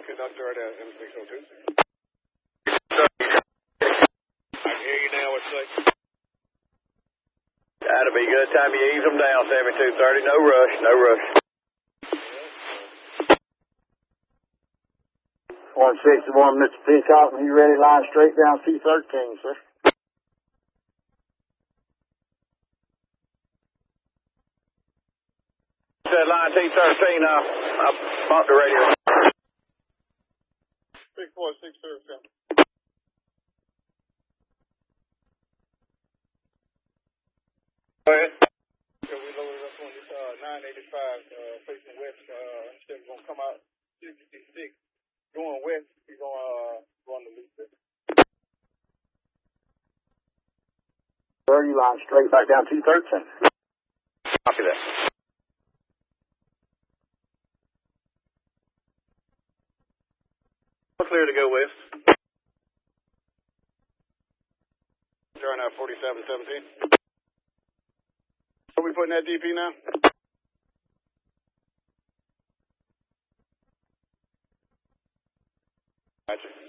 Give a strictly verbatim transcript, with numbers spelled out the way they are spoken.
conductor at M six oh two. I can hear you now, what you say? That'll be good. Time you ease them down, seventy-two thirty. No rush, no rush. one sixty-one, Mister Peacock, when you ready, line straight down C thirteen, sir. Said line T thirteen, uh, I bought the radio. six four six seven. Go ahead. So we loaded up on this uh, nine eighty-five uh, facing west. Uh, instead of going to come out sixty-six, going west, we're going to uh, go on the loop there. thirty, line straight back down T thirteen. Copy that. Clear to go west. Turn out forty-seven seventeen. Are we putting that D P now? Gotcha.